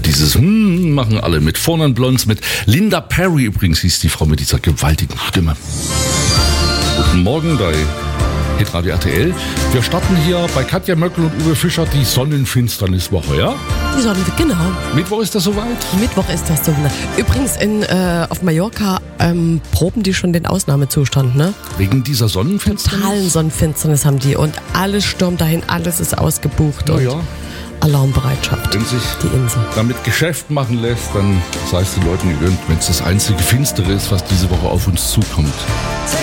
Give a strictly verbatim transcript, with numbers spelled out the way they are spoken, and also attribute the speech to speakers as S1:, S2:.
S1: dieses hm machen alle mit. Vorne und Blondes mit Linda Perry übrigens hieß die Frau mit dieser gewaltigen Stimme. Guten Morgen bei Hitradio R T L. Wir starten hier bei Katja Möckel und Uwe Fischer die Sonnenfinsterniswoche, ja?
S2: Die Sonne, genau.
S1: Mittwoch ist das soweit?
S2: Mittwoch ist das so. Übrigens in, äh, auf Mallorca ähm, proben die schon den Ausnahmezustand, ne?
S1: Wegen dieser Sonnenfinsternis?
S2: Totalen Sonnenfinsternis haben die und alles stürmt dahin, alles ist ausgebucht
S1: Ja,
S2: und
S1: ja.
S2: Alarmbereitschaft.
S1: Wenn sich
S2: die Insel.
S1: damit Geschäft machen lässt, dann sei es den Leuten gegönnt, wenn es das einzige Finstere ist, was diese Woche auf uns zukommt.